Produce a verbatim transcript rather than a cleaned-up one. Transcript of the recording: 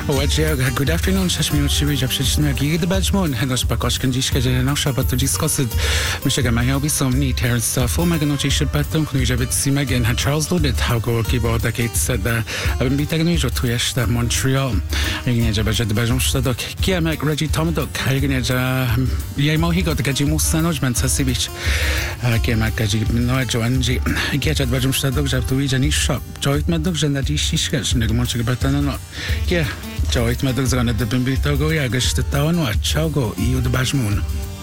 Good afternoon, šeš minút si vyjde všetci nejaký debečmon, hendos pa koškan diška, že naša pato diskosid, myšega maja obisom ní Terence Fulmegan oči šepatom, knuj že si Megan had Charles Ludit, how go keyboard that gate said that abym bitag nuj, že tu jeszcze Montreal. Jegnie, że będzie debeczą sztadok, kiemek Reggie Tomdok, jegnie, że jej mohigo, tak gadzi musa nożmen, co si bić. Kiemek gadzi, no e Joanji, kiecza debeczą sztadok, że tu idzie niż shop. Joit medok, że na dziś iszka, że nego monczego batana no. Kie, Joit medok zgane debym bitago, ja gasz te tałan wa, ciao go, i u debeczmun.